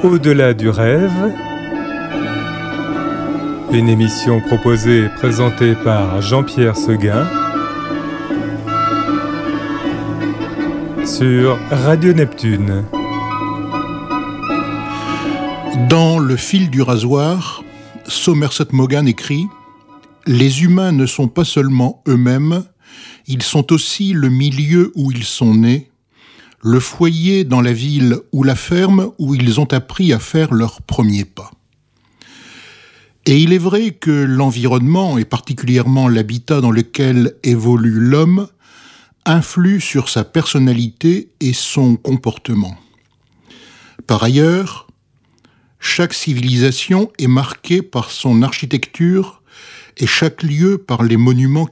Au-delà du rêve, une émission proposée et présentée par Jean-Pierre Seguin sur Radio Neptune. Dans Le fil du rasoir, Somerset Maugham écrit « Les humains ne sont pas seulement eux-mêmes, ils sont aussi le milieu où ils sont nés, le foyer dans la ville ou la ferme où ils ont appris à faire leurs premiers pas. » Et il est vrai que l'environnement, et particulièrement l'habitat dans lequel évolue l'homme, influe sur sa personnalité et son comportement. Par ailleurs, chaque civilisation est marquée par son architecture et chaque lieu par les monuments